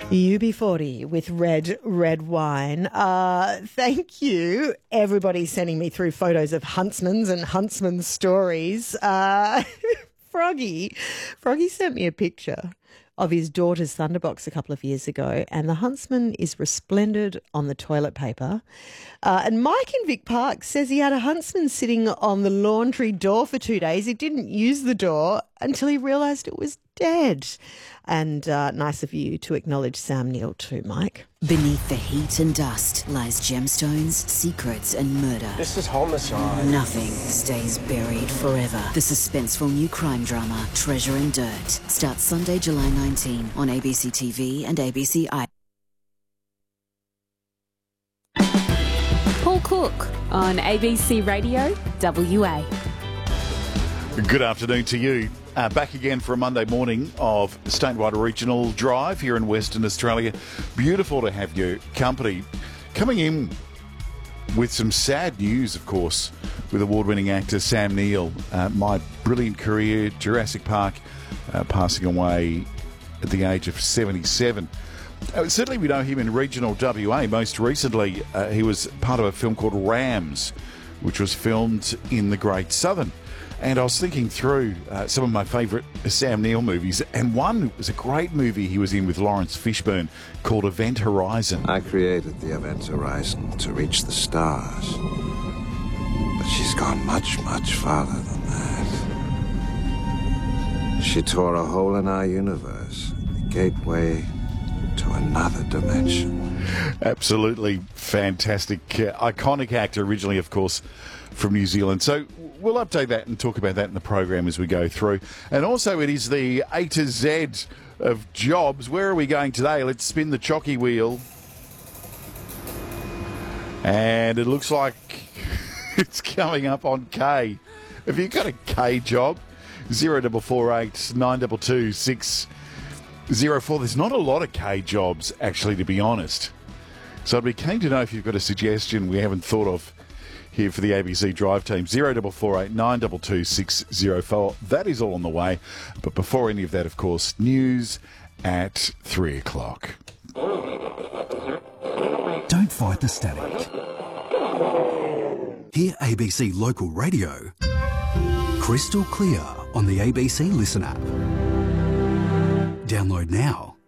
UB40 with red wine. Thank you, everybody sending me through photos of huntsmen's and huntsmen's stories. Froggy sent me a picture of his daughter's Thunderbox a couple of years ago, and the huntsman is resplendent on the toilet paper. And Mike in Vic Park says he had a huntsman sitting on the laundry door for 2 days. He didn't use the door until he realised it was dead. And nice of you to acknowledge Sam Neill too, Mike. Beneath the heat and dust lies gemstones, secrets and murder. This is homicide. Nothing stays buried forever. The suspenseful new crime drama, Treasure and Dirt, starts Sunday, July 19 on ABC TV and ABC I. Paul Cook on ABC Radio WA. Good afternoon to you. Back again for a Monday morning of statewide regional drive here in Western Australia. Beautiful to have your company. Coming in with some sad news, of course, with award-winning actor Sam Neill. My brilliant career, Jurassic Park, passing away at the age of 77. Certainly we know him in regional WA. Most recently, he was part of a film called Rams, which was filmed in the Great Southern. And I was thinking through some of my favourite Sam Neill movies, and one was a great movie he was in with Lawrence Fishburne called Event Horizon. I created the Event Horizon to reach the stars, but she's gone much, much farther than that. She tore a hole in our universe, the gateway to another dimension. Absolutely fantastic, iconic actor, originally, of course, from New Zealand. So we'll update that and talk about that in the program as we go through. And also it is the A to Z of jobs. Where are we going today? Let's spin the chocky wheel. And it looks like it's coming up on K. Have you got a K job? 0448 922 604. There's not a lot of K jobs, actually, to be honest. So I'd be keen to know if you've got a suggestion we haven't thought of here for the ABC Drive team. 0448 922 604. That is all on the way. But before any of that, of course, news at 3 o'clock. Don't fight the static. Hear ABC Local Radio crystal clear on the ABC Listen app. Download now.